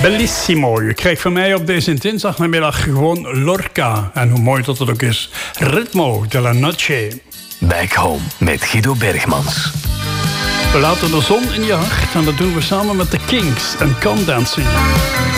Bellissimo. Je krijgt van mij op deze dinsdagnamiddag gewoon Lorca. En hoe mooi dat het ook is. Ritmo de la Noche. Back Home met Guido Bergmans. We laten de zon in je hart en dat doen we samen met de Kings en Come Dancing.